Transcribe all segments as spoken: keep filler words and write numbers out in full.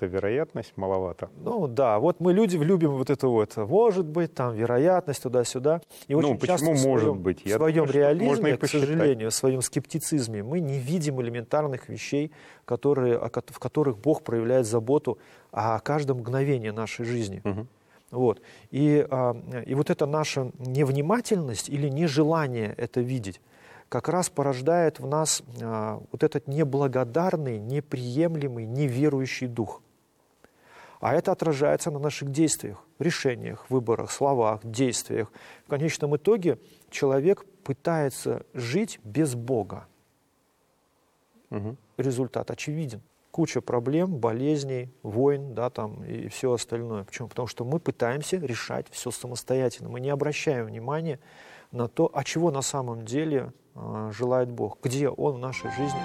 как-то вероятность маловато. Ну да, вот мы люди любим вот это вот, может быть, там вероятность туда-сюда. И ну, очень часто почему в своем, может быть? Я в своем думаю, реализме, к сожалению, в своем скептицизме мы не видим элементарных вещей, которые, в которых Бог проявляет заботу о каждом мгновении нашей жизни. Угу. Вот. И, и вот эта наша невнимательность или нежелание это видеть как раз порождает в нас а, вот этот неблагодарный, неприемлемый, неверующий дух. А это отражается на наших действиях, решениях, выборах, словах, действиях. В конечном итоге человек пытается жить без Бога. Угу. Результат очевиден. Куча проблем, болезней, войн, да, там, и все остальное. Почему? Потому что мы пытаемся решать все самостоятельно. Мы не обращаем внимания на то, а чего на самом деле э, желает Бог, где Он в нашей жизни.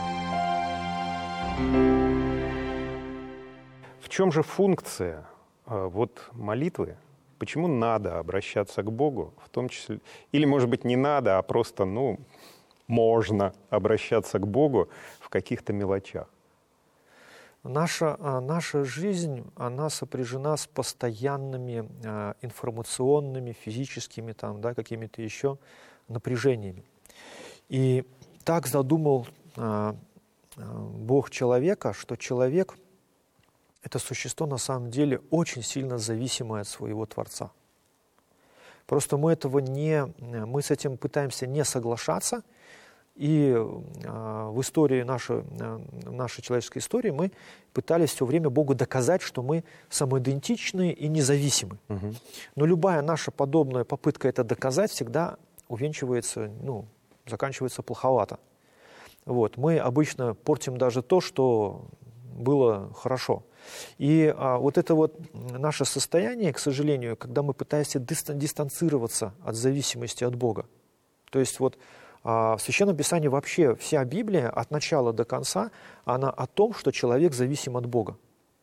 В чем же функция э, вот молитвы? Почему надо обращаться к Богу, в том числе, или, может быть, не надо, а просто, ну, можно обращаться к Богу в каких-то мелочах? Наша, наша жизнь, она сопряжена с постоянными э, информационными, физическими, там, да, какими-то еще напряжениями. И так задумал э, Бог человека, что человек — это существо на самом деле очень сильно зависимое от своего Творца. Просто мы, этого не, мы с этим пытаемся не соглашаться. И э, в истории нашей, э, нашей человеческой истории мы пытались все время Богу доказать, что мы самоидентичны и независимы. Угу. Но любая наша подобная попытка это доказать всегда увенчивается, ну, заканчивается плоховато. Вот. Мы обычно портим даже то, что было хорошо. И а, вот это вот наше состояние, к сожалению, когда мы пытаемся дистанцироваться от зависимости от Бога. То есть вот в Священном Писании вообще вся Библия от начала до конца, она о том, что человек зависим от Бога.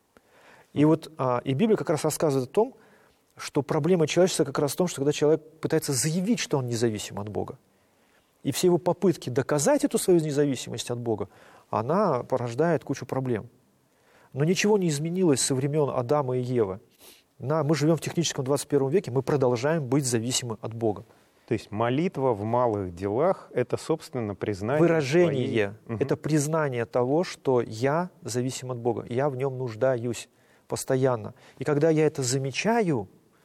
И вот и Библия как раз рассказывает о том, что проблема человечества как раз в том, что когда человек пытается заявить, что он независим от Бога, и все его попытки доказать эту свою независимость от Бога, она порождает кучу проблем. Но ничего не изменилось со времен Адама и Евы. Мы живем в техническом двадцать первом веке, мы продолжаем быть зависимы от Бога. То есть молитва в малых делах — это, собственно, признание... Выражение, своей... это признание того, что я зависим от Бога, я в нем нуждаюсь постоянно. И когда я это замечаю,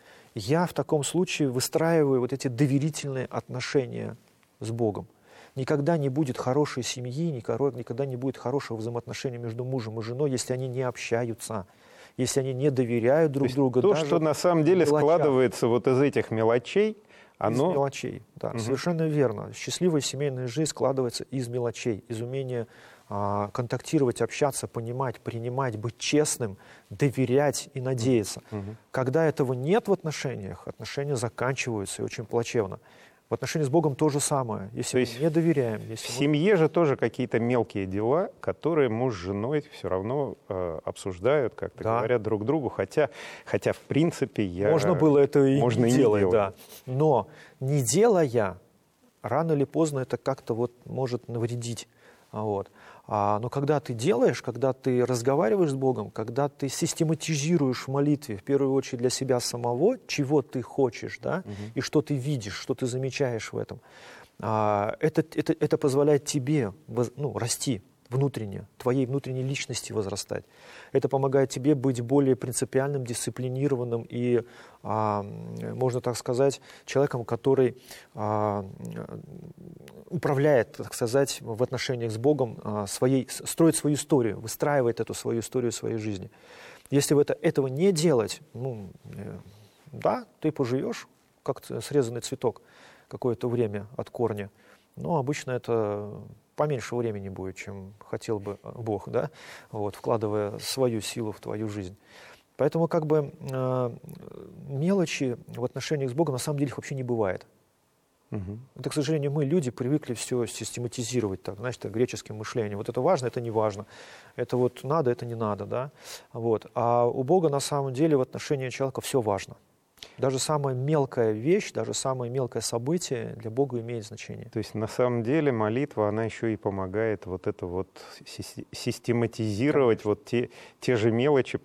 я в таком случае выстраиваю вот эти доверительные отношения с Богом. Никогда не будет хорошей семьи, никогда не будет хорошего взаимоотношения между мужем и женой, если они не общаются, если они не доверяют друг то другу. То, что на самом деле складывается вот из этих мелочей, Оно... Из мелочей, да, угу. Совершенно верно. Счастливая семейная жизнь складывается из мелочей, из умения а, контактировать, общаться, понимать, принимать, быть честным, доверять и надеяться. Угу. Когда этого нет в отношениях, отношения заканчиваются и очень плачевно. В отношении с Богом то же самое. Если мы не доверяем. Если в мы... семье же тоже какие-то мелкие дела, которые муж с женой все равно э, обсуждают, как-то да. говорят друг другу, хотя, хотя в принципе я... Можно было это и Можно не и делать, не да. Но не делая, рано или поздно это как-то вот может навредить. Вот. А, но когда ты делаешь, когда ты разговариваешь с Богом, когда ты систематизируешь в молитве, в первую очередь для себя самого, чего ты хочешь, да, угу. и что ты видишь, что ты замечаешь в этом, а, это, это, это позволяет тебе ну, расти внутренне, твоей внутренней личности возрастать. Это помогает тебе быть более принципиальным, дисциплинированным и, а, можно так сказать, человеком, который а, управляет, так сказать, в отношениях с Богом, а, своей, строит свою историю, выстраивает эту свою историю своей жизни. Если это, этого не делать, ну, да, ты поживешь, как срезанный цветок какое-то время от корня, но обычно это... поменьше времени будет, чем хотел бы Бог, да, вот, вкладывая свою силу в твою жизнь. Поэтому как бы э, мелочи в отношениях с Богом на самом деле их вообще не бывает. Угу. Это, к сожалению, мы, люди, привыкли все систематизировать, так, знаешь, так, греческим мышлением. Вот это важно, это не важно. Это вот надо, это не надо, да. Вот. А у Бога на самом деле в отношении человека все важно. Даже самая мелкая вещь, даже самое мелкое событие для Бога имеет значение. То есть на самом деле молитва, она еще и помогает вот это вот систематизировать вот те, те же мелочи,